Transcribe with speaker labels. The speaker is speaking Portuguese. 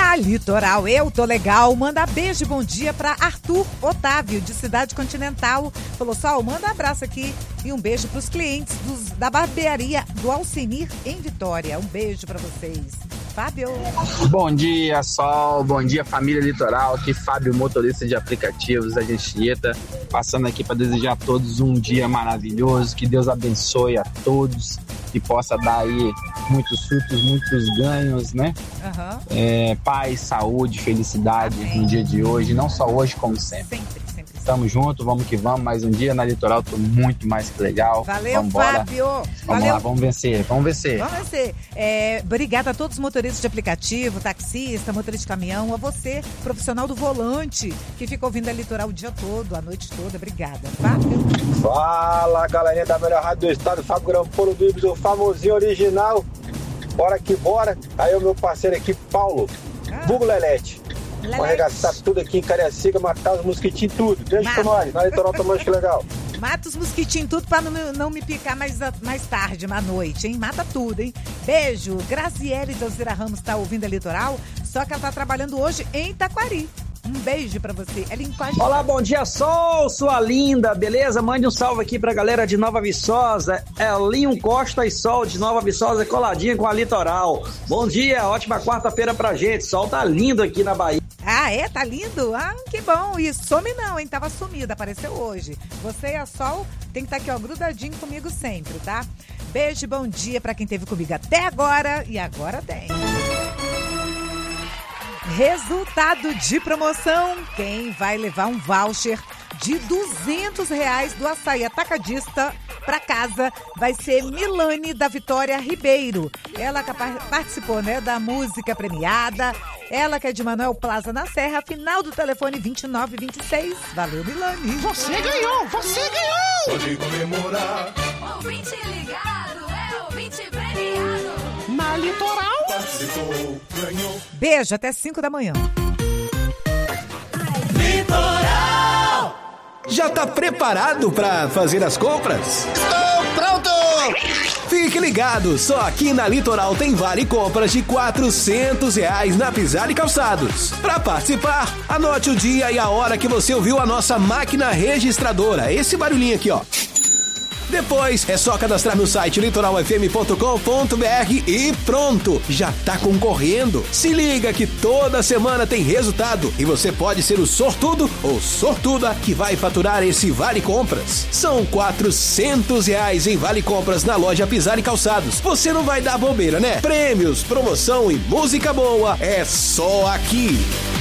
Speaker 1: Na Litoral, eu tô legal. Manda beijo e bom dia pra Arthur Otávio, de Cidade Continental. Falou, Sol, manda um abraço aqui e um beijo pros clientes da barbearia do Alcenir em Vitória. Um beijo pra vocês. Fábio.
Speaker 2: Bom dia, Sol. Bom dia, família Litoral. Aqui, Fábio, motorista de aplicativos da Anchieta. Passando aqui para desejar a todos um dia maravilhoso. Que Deus abençoe a todos. Que possa dar aí muitos frutos, muitos ganhos, né? Paz, saúde, felicidade no dia de hoje. Não só hoje, como sempre. Tamo junto, vamos que vamos. Mais um dia na Litoral, tô muito mais que legal.
Speaker 1: Valeu,
Speaker 2: Vambora.
Speaker 1: Fábio.
Speaker 2: Vamos lá, vamos vencer.
Speaker 1: Obrigada a todos os motoristas de aplicativo, taxista, motorista de caminhão, a você, profissional do volante, que fica ouvindo a Litoral o dia todo, a noite toda. Obrigada. Fábio.
Speaker 3: Fala, galerinha da melhor rádio do estado, Fábio Grampolo Bibis, o famosinho original. Bora que bora. Aí o meu parceiro aqui, Paulo, Bugo Lelete. Vou arregaçar tudo aqui em Cariacica, matar os mosquitinhos, tudo. Beijo pra nós. Na Litoral tá mais que legal.
Speaker 1: Mata os mosquitinhos tudo pra não me picar mais tarde, à noite, hein? Mata tudo, hein? Beijo. Graziele de Alzira Ramos tá ouvindo a Litoral, só que ela tá trabalhando hoje em Taquari. Um beijo pra você.
Speaker 4: Olá, bom dia, Sol, sua linda, beleza? Mande um salve aqui pra galera de Nova Viçosa. Elinho Costa e Sol de Nova Viçosa, coladinha com a Litoral. Bom dia, ótima quarta-feira pra gente. Sol tá lindo aqui na Bahia.
Speaker 1: Ah, é? Tá lindo? Ah, que bom. E some não, hein? Tava sumida, apareceu hoje. Você e a Sol tem que estar aqui, ó, grudadinho comigo sempre, tá? Beijo e bom dia pra quem esteve comigo até agora. E agora tem. Resultado de promoção. Quem vai levar um voucher de R$200 do Açaí Atacadista para casa vai ser Milane da Vitória Ribeiro. Ela que participou, né, da música premiada. Ela que é de Manuel Plaza na Serra, final do telefone 2926. Valeu, Milane.
Speaker 5: Você ganhou!
Speaker 6: Pode comemorar.
Speaker 7: Ouvinte ligado, é ouvinte premiado.
Speaker 5: Na Litoral.
Speaker 6: Participou, ganhou.
Speaker 1: Beijo, até 5 da manhã.
Speaker 6: Litoral!
Speaker 8: Já tá preparado para fazer as compras?
Speaker 6: Estou pronto!
Speaker 8: Fique ligado, só aqui na Litoral tem vale compras de R$400 na Pisar e Calçados. Para participar, anote o dia e a hora que você ouviu a nossa máquina registradora. Esse barulhinho aqui, ó. Depois é só cadastrar no site litoralfm.com.br e pronto, já tá concorrendo. Se liga que toda semana tem resultado e você pode ser o sortudo ou sortuda que vai faturar esse Vale Compras. São R$400 em Vale Compras na loja Pisar e Calçados. Você não vai dar bobeira, né? Prêmios, promoção e música boa é só aqui.